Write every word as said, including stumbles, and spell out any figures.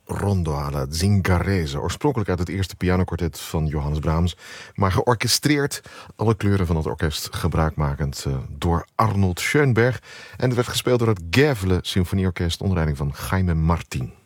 Rondo alla Zingarese, oorspronkelijk uit het eerste pianokwartet van Johannes Brahms, maar georchestreerd, alle kleuren van het orkest gebruikmakend uh, door Arnold Schoenberg. En het werd gespeeld door het Gävle Symfonieorkest onder leiding van Jaime Martin.